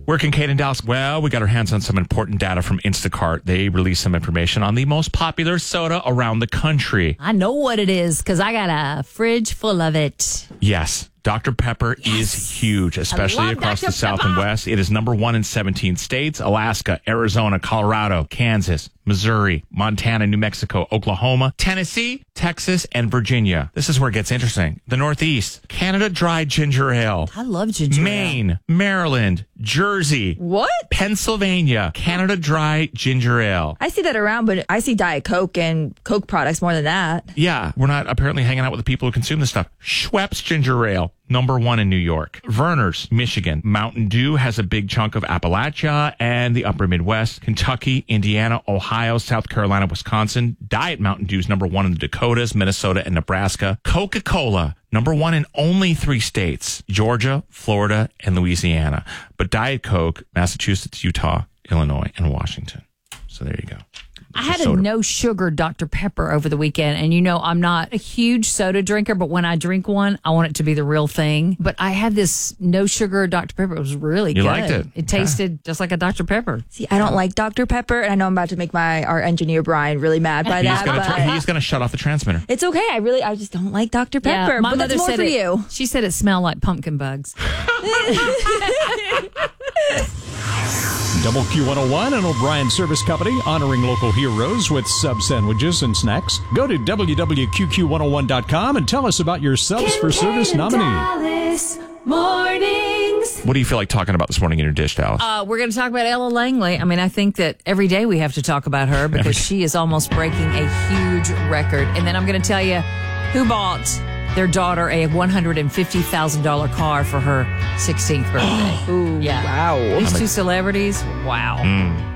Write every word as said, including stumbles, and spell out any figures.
We're Kincaid in Dallas. Well, we got our hands on some important data from Instacart. They released some information on the most popular soda around the country. I know what it is because I got a fridge full of it. Yes. Doctor Pepper Yes. is huge, especially across Doctor the South Pepper. and West. It is number one in seventeen states: Alaska, Arizona, Colorado, Kansas, Missouri, Montana, New Mexico, Oklahoma, Tennessee, Texas, and Virginia. This is where it gets interesting. The Northeast, Canada Dry Ginger Ale. I love ginger ale. Maine, Maryland, Jersey, What? Pennsylvania, Canada Dry Ginger Ale. I see that around, but I see Diet Coke and Coke products more than that. Yeah, we're not apparently hanging out with the people who consume this stuff. Schweppes Ginger Ale, number one in New York. Verner's, Michigan. Mountain Dew has a big chunk of Appalachia and the upper Midwest. Kentucky, Indiana, Ohio, South Carolina, Wisconsin. Diet Mountain Dew's number one in the Dakotas, Minnesota, and Nebraska. Coca-Cola, number one in only three states: Georgia, Florida, and Louisiana. But Diet Coke, Massachusetts, Utah, Illinois, and Washington. So there you go. I had a Soda. no sugar Doctor Pepper over the weekend. And you know, I'm not a huge soda drinker, but when I drink one, I want it to be the real thing. But I had this no sugar Doctor Pepper. It was really You good. liked it? It tasted just like a Doctor Pepper. See, I don't like Doctor Pepper, and I know I'm about to make my our engineer Brian really mad by He's that, gonna, but tur- he's gonna shut off the transmitter. it's okay. I really, I just don't like Doctor Pepper. my but mother that's more said for it, you. She said it smelled like pumpkin bugs. W Q one oh one and O'Brien Service Company, honoring local heroes with sub sandwiches and snacks. Go to w w q q one oh one dot com and tell us about your subs for service nominee. Dallas mornings. What do you feel like talking about this morning in your dish, Dallas? Uh, we're going to talk about Ella Langley. I mean, I think that every day we have to talk about her because she is almost breaking a huge record. And then I'm going to tell you who bought their daughter a one hundred fifty thousand dollars car for her sixteenth birthday. Ooh, Yeah. wow. These two celebrities, wow. Mm.